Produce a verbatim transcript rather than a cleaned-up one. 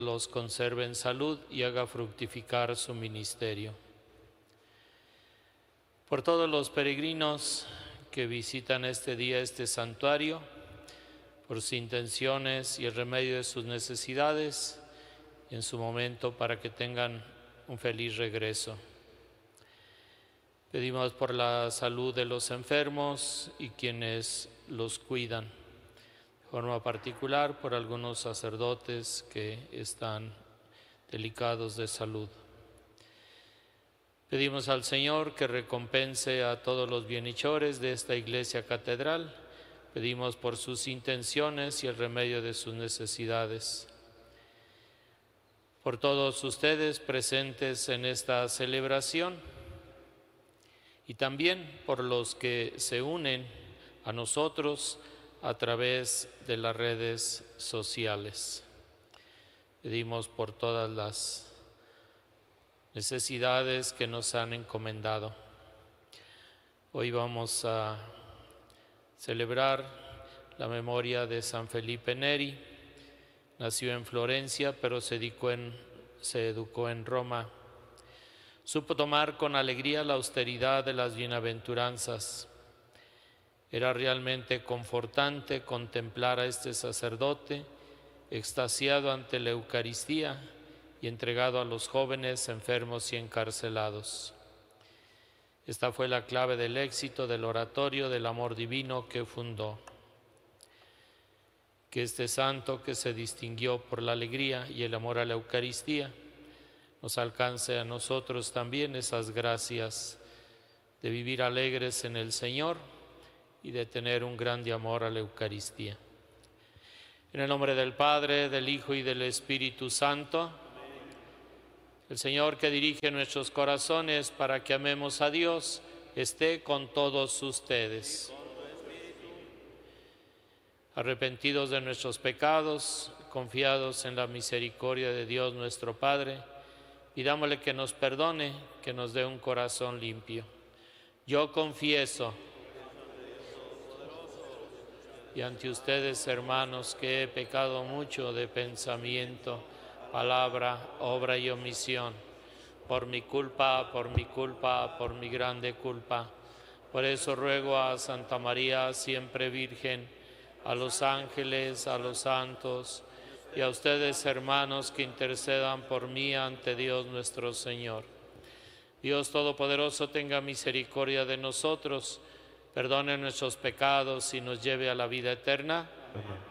los conserve en salud y haga fructificar su ministerio. Por todos los peregrinos que visitan este día este santuario, por sus intenciones y el remedio de sus necesidades, y en su momento para que tengan un feliz regreso. Pedimos por la salud de los enfermos y quienes los cuidan, de forma particular por algunos sacerdotes que están delicados de salud. Pedimos al Señor que recompense a todos los bienhechores de esta iglesia catedral. Pedimos por sus intenciones y el remedio de sus necesidades. Por todos ustedes presentes en esta celebración y también por los que se unen a nosotros a través de las redes sociales. Pedimos por todas las necesidades que nos han encomendado. Hoy vamos a celebrar la memoria de San Felipe Neri. Nació en Florencia, pero se educó en, se educó en Roma. Supo tomar con alegría la austeridad de las bienaventuranzas. Era realmente confortante contemplar a este sacerdote extasiado ante la Eucaristía y entregado a los jóvenes enfermos y encarcelados. Esta fue la clave del éxito del oratorio del amor divino que fundó. Que este santo que se distinguió por la alegría y el amor a la Eucaristía nos alcance a nosotros también esas gracias de vivir alegres en el Señor y de tener un grande amor a la Eucaristía. En el nombre del Padre, del Hijo y del Espíritu Santo, el Señor que dirige nuestros corazones para que amemos a Dios, esté con todos ustedes. Arrepentidos de nuestros pecados, confiados en la misericordia de Dios nuestro Padre, pidámosle que nos perdone, que nos dé un corazón limpio. Yo confieso, y ante ustedes, hermanos, que he pecado mucho de pensamiento, palabra, obra y omisión, por mi culpa, por mi culpa, por mi grande culpa. Por eso ruego a Santa María, siempre Virgen, a los ángeles, a los santos, y a ustedes, hermanos, que intercedan por mí ante Dios nuestro Señor. Dios Todopoderoso tenga misericordia de nosotros, perdone nuestros pecados y nos lleve a la vida eterna. Amén.